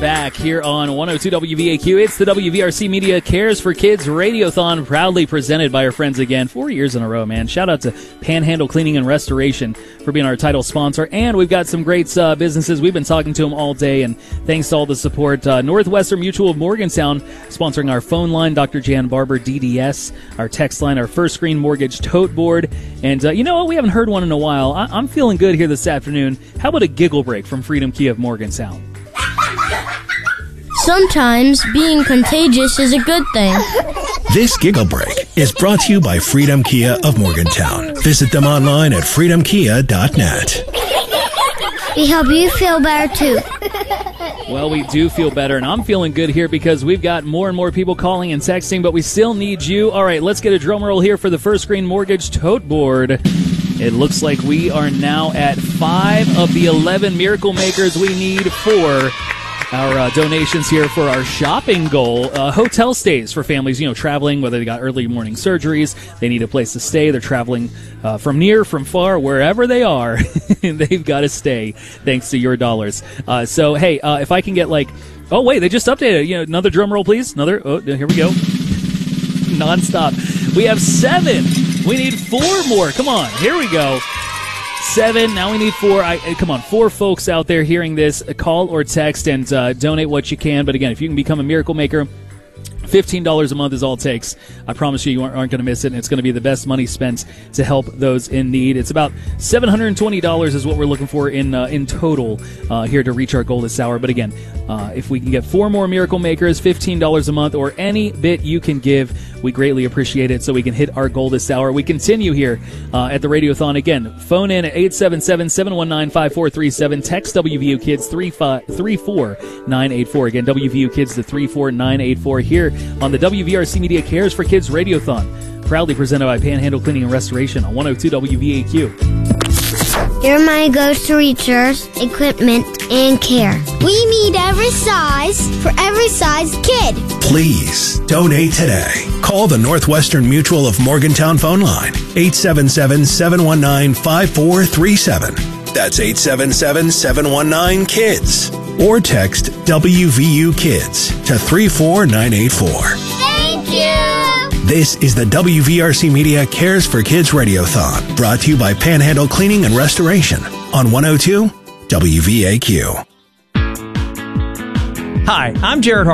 back here on 102 WVAQ. It's the WVRC Media Cares for Kids Radiothon, proudly presented by our friends again, 4 years in a row, man. Shout out to Panhandle Cleaning and Restoration for being our title sponsor. And we've got some great businesses. We've been talking to them all day, and thanks to all the support. Northwestern Mutual of Morgantown sponsoring our phone line, Dr. Jan Barber, DDS, our text line, our First Screen Mortgage tote board. And you know what? We haven't heard one in a while. I'm feeling good here this afternoon. How about a giggle break from Freedom Kia of Morgantown? Sometimes being contagious is a good thing. This Giggle Break is brought to you by Freedom Kia of Morgantown. Visit them online at freedomkia.net. We help you feel better, too. Well, we do feel better, and I'm feeling good here because we've got more and more people calling and texting, but we still need you. All right, let's get a drum roll here for the First Screen Mortgage tote board. It looks like we are now at 5 of the 11 Miracle Makers we need for our donations here for our shopping goal. Hotel stays for families, traveling, whether they got early morning surgeries, they need a place to stay, they're traveling from near, from far, wherever they are, they've got to stay thanks to your dollars. So, hey, if I can get oh, wait, they just updated. Another drum roll, please. Here we go. Nonstop. We have 7. We need 4 more. Come on. Here we go. 7. Now we need 4. Come on, 4 folks out there hearing this. Call or text and donate what you can. But again, if you can become a Miracle Maker, $15 a month is all it takes. I promise you aren't going to miss it, and it's going to be the best money spent to help those in need. It's about $720 is what we're looking for in total here to reach our goal this hour. But again, if we can get 4 more Miracle Makers, $15 a month, or any bit you can give, we greatly appreciate it so we can hit our goal this hour. We continue here at the Radiothon. Again, phone in at 877-719-5437. Text WVU Kids 34984. Again, WVU Kids to 34984 here on the WVRC Media Cares for Kids Radiothon, proudly presented by Panhandle Cleaning and Restoration on 102 WVAQ. Your money goes to research, equipment, and care. We need every size for every size kid. Please donate today. Call the Northwestern Mutual of Morgantown phone line, 877-719-5437. That's 877-719-KIDS. Or text WVU Kids to 34984. Thank you! This is the WVRC Media Cares for Kids Radiothon, brought to you by Panhandle Cleaning and Restoration on 102 WVAQ. Hi, I'm Jared Hart.